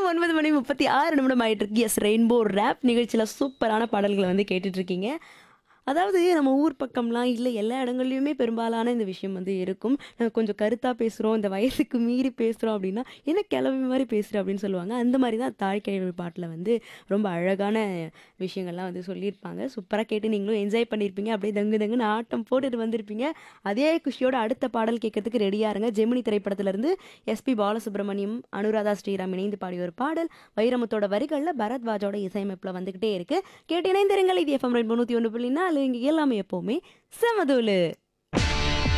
நேரம் 9:36 ஆயிட்டு இருக்கு. எஸ் ரெயின்போ ரேப் நிகழ்ச்சியில சூப்பரான பாடல்கள வந்து கேட்டுட்டு இருக்கீங்க. அதாவது நம்ம ஊர் பக்கம்லாம் இல்ல எல்லா இடங்கள்லயுமே பெரும்பாலான இந்த விஷயம் வந்து இருக்கும். கொஞ்சம் கருத்தா பேசுறோம், இந்த வயசுக்கு மீறி பேசுறோம் அப்படின்னா, "என்ன கிழவி மாரி பேசுற" அப்படின்னு சொல்லுவாங்க. அந்த மாரி தான் தாய்க்கிழவி பாட்டுல வந்து ரொம்ப அழகான விஷயங்கள்லாம் வந்து சொல்லியிருப்பாங்க. சூப்பரா கேட்டு நீங்களும் என்ஜாய் பண்ணியிருப்பீங்க. அப்படியே தங்கு தங்குன்னு ஆட்டம் போட்டுட்டு வந்திருப்பீங்க. அதே குஷியோட அடுத்த பாடல் கேட்கறதுக்கு ரெடியா இருங்க. ஜெமினி திரைப்படத்திலிருந்து எஸ்பி பாலசுப்ரமணியம், அனுராதா ஸ்ரீராம் இணைந்து பாடிய ஒரு பாடல். வைரமுத்தோட வரிகள்ல பரத்வாஜோட இசையமைப்புல வந்துகிட்டே இருக்கு. கேட்டு இணைந்திருங்கள். இது எஃப்எம் ரெயின்போ 101.4 இங்க எல்லாமே எப்பவுமே செமதூளு.